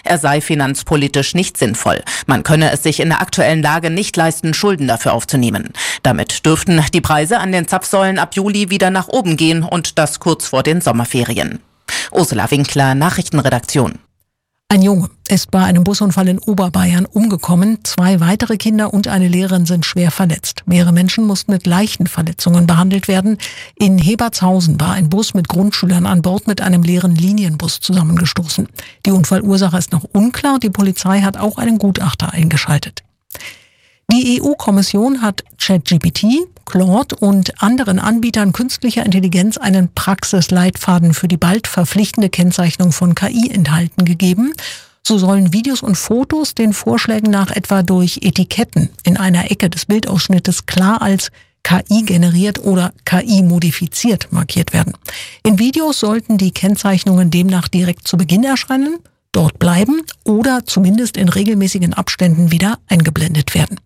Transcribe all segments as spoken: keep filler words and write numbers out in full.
er sei finanzpolitisch nicht sinnvoll. Man könne es sich in der aktuellen Lage nicht leisten, Schulden dafür aufzunehmen. Damit dürften die Preise an den Zapfsäulen ab Juli wieder nach oben gehen und das kurz vor den Sommerferien. Ursula Winkler, Nachrichtenredaktion. Ein Junge ist bei einem Busunfall in Oberbayern umgekommen. Zwei weitere Kinder und eine Lehrerin sind schwer verletzt. Mehrere Menschen mussten mit leichten Verletzungen behandelt werden. In Hebertshausen war ein Bus mit Grundschülern an Bord mit einem leeren Linienbus zusammengestoßen. Die Unfallursache ist noch unklar. Die Polizei hat auch einen Gutachter eingeschaltet. Die E U-Kommission hat ChatGPT, Claude und anderen Anbietern künstlicher Intelligenz einen Praxisleitfaden für die bald verpflichtende Kennzeichnung von K I enthalten gegeben. So sollen Videos und Fotos den Vorschlägen nach etwa durch Etiketten in einer Ecke des Bildausschnittes klar als K I generiert oder K I modifiziert markiert werden. In Videos sollten die Kennzeichnungen demnach direkt zu Beginn erscheinen, dort bleiben oder zumindest in regelmäßigen Abständen wieder eingeblendet werden.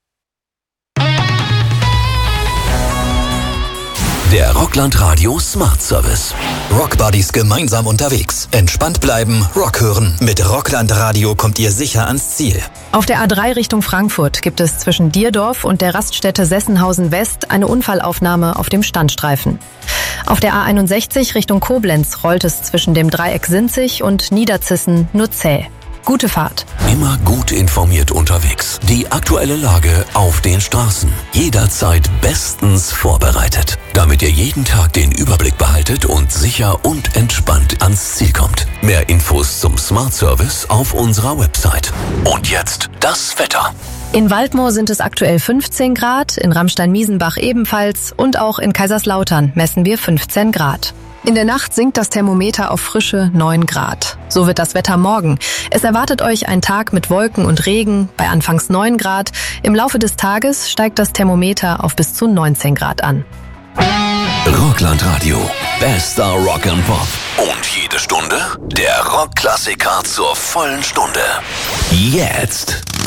Der Rockland Radio Smart Service. Rockbuddies gemeinsam unterwegs. Entspannt bleiben, Rock hören. Mit Rockland Radio kommt ihr sicher ans Ziel. Auf der A drei Richtung Frankfurt gibt es zwischen Dierdorf und der Raststätte Sessenhausen West eine Unfallaufnahme auf dem Standstreifen. Auf der A einundsechzig Richtung Koblenz rollt es zwischen dem Dreieck Sinzig und Niederzissen nur zäh. Gute Fahrt. Immer gut informiert unterwegs. Die aktuelle Lage auf den Straßen. Jederzeit bestens vorbereitet. Damit ihr jeden Tag den Überblick behaltet und sicher und entspannt ans Ziel kommt. Mehr Infos zum Smart Service auf unserer Website. Und jetzt das Wetter. In Waldmoor sind es aktuell fünfzehn Grad, in Ramstein-Miesenbach ebenfalls und auch in Kaiserslautern messen wir fünfzehn Grad. In der Nacht sinkt das Thermometer auf frische neun Grad. So wird das Wetter morgen. Es erwartet euch ein Tag mit Wolken und Regen bei anfangs neun Grad. Im Laufe des Tages steigt das Thermometer auf bis zu neunzehn Grad an. Rockland Radio. Bester Rock and Pop. Und jede Stunde der Rockklassiker zur vollen Stunde. Jetzt